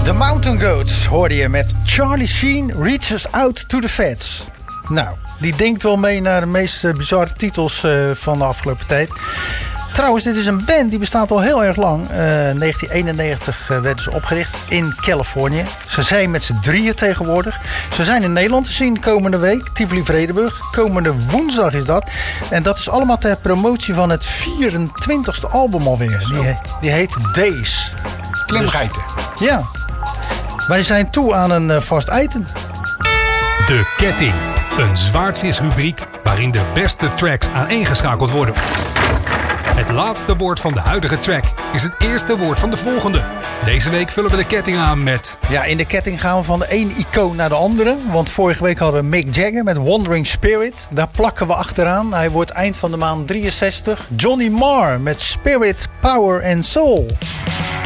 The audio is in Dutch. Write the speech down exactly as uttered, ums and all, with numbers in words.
The Mountain Goats hoorde je met Charlie Sheen Reaches Out to the Feds. Nou, die denkt wel mee naar de meest bizarre titels uh, van de afgelopen tijd. Trouwens, dit is een band die bestaat al heel erg lang. Uh, negentien eenennegentig uh, werden ze opgericht in Californië. Ze zijn met z'n drieën tegenwoordig. Ze zijn in Nederland te zien komende week. Tivoli Vredenburg. Komende woensdag is dat. En dat is allemaal ter promotie van het vierentwintigste album alweer. Die, die heet Days. Klimgeiten. Dus, ja. Wij zijn toe aan een uh, vast item. De Ketting. Een zwaardvisrubriek waarin de beste tracks aaneengeschakeld worden. Het laatste woord van de huidige track is het eerste woord van de volgende. Deze week vullen we de ketting aan met... Ja, in de ketting gaan we van de ene icoon naar de andere. Want vorige week hadden we Mick Jagger met Wandering Spirit. Daar plakken we achteraan. Hij wordt eind van de maand drieënzestig. Johnny Marr met Spirit, Power and Soul.